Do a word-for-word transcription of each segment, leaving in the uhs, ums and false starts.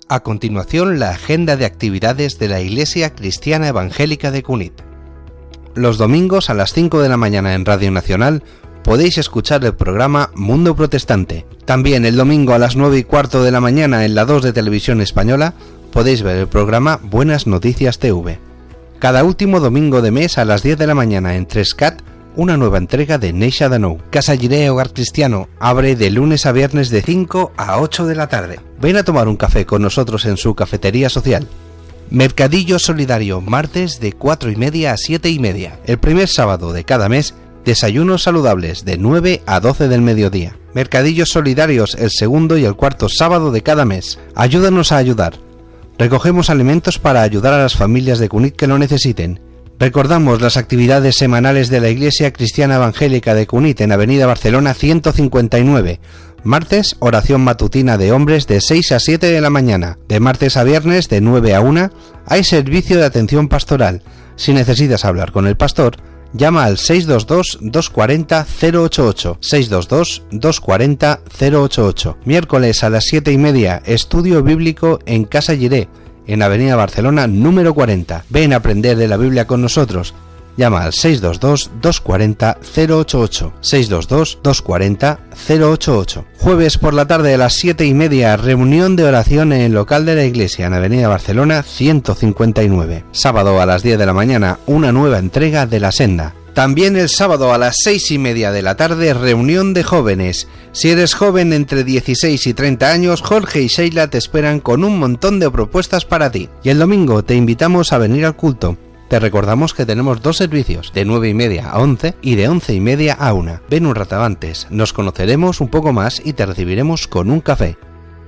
A continuación, la agenda de actividades de la Iglesia Cristiana Evangélica de Cunit. Los domingos a las cinco de la mañana en Radio Nacional podéis escuchar el programa Mundo Protestante. También el domingo a las nueve y cuarto de la mañana en la dos de Televisión Española podéis ver el programa Buenas Noticias T V. Cada último domingo de mes a las diez de la mañana en tres C A T, una nueva entrega de Neisha Danou. Casa Jiré Hogar Cristiano abre de lunes a viernes de cinco a ocho de la tarde. Ven a tomar un café con nosotros en su cafetería social. Mercadillo Solidario, martes de cuatro y media a siete y media. El primer sábado de cada mes, desayunos saludables de nueve a doce del mediodía. Mercadillos Solidarios el segundo y el cuarto sábado de cada mes. Ayúdanos a ayudar. Recogemos alimentos para ayudar a las familias de Cunit que lo necesiten. Recordamos las actividades semanales de la Iglesia Cristiana Evangélica de Cunit en Avenida Barcelona ciento cincuenta y nueve. Martes, oración matutina de hombres de seis a siete de la mañana. De martes a viernes de nueve a una hay servicio de atención pastoral. Si necesitas hablar con el pastor, llama al seis dos dos, dos cuatro cero, cero ocho ocho. seis dos dos, dos cuatro cero, cero ocho ocho. Miércoles a las siete y media, estudio bíblico en Casa Jiré, en Avenida Barcelona número cuarenta. Ven a aprender de la Biblia con nosotros. Llama al seis dos dos, dos cuatro cero, cero ocho ocho. seis dos dos, dos cuatro cero, cero ocho ocho. Jueves por la tarde a las siete y media, reunión de oración en el local de la iglesia en Avenida Barcelona ciento cincuenta y nueve. Sábado a las diez de la mañana, una nueva entrega de La Senda. También el sábado a las seis y media de la tarde, reunión de jóvenes. Si eres joven entre dieciséis y treinta años, Jorge y Sheila te esperan con un montón de propuestas para ti. Y el domingo te invitamos a venir al culto. Te recordamos que tenemos dos servicios, de nueve y media a once y de once y media a una. Ven un rato antes, nos conoceremos un poco más y te recibiremos con un café.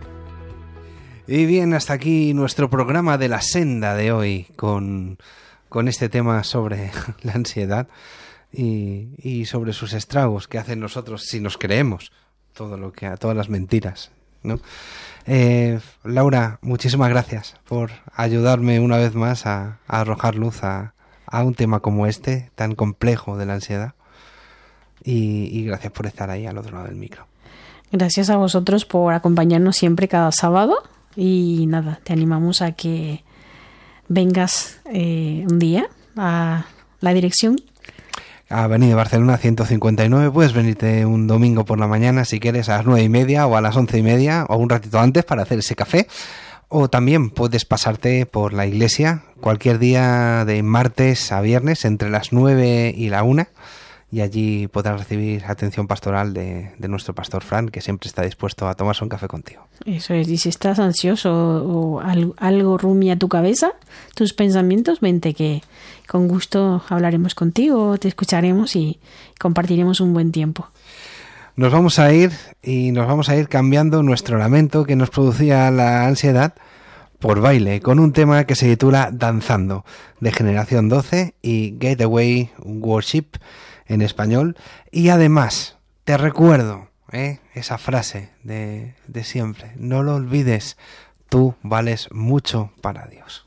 Y bien, hasta aquí nuestro programa de La Senda de hoy, con... con este tema sobre la ansiedad y, y sobre sus estragos que hacen nosotros si nos creemos todo lo que todas las mentiras, ¿no? Eh, Laura, muchísimas gracias por ayudarme una vez más a, a arrojar luz a, a un tema como este tan complejo de la ansiedad y, y gracias por estar ahí al otro lado del micro. Gracias a vosotros por acompañarnos siempre cada sábado y nada, te animamos a que vengas eh, un día a la dirección. Avenida Barcelona ciento cincuenta y nueve. Puedes venirte un domingo por la mañana si quieres a las nueve y media o a las once y media o un ratito antes para hacer ese café. O también puedes pasarte por la iglesia cualquier día de martes a viernes entre las nueve y la una. Y allí podrás recibir atención pastoral de, de nuestro pastor Fran, que siempre está dispuesto a tomarse un café contigo. Eso es, y si estás ansioso o algo, algo rumia tu cabeza, tus pensamientos, vente que con gusto hablaremos contigo, te escucharemos y compartiremos un buen tiempo. Nos vamos a ir y nos vamos a ir cambiando nuestro lamento que nos producía la ansiedad por baile, con un tema que se titula Danzando, de Generación doce y Getaway Worship en español. Y además te recuerdo ¿eh? esa frase de, de siempre, no lo olvides, tú vales mucho para Dios.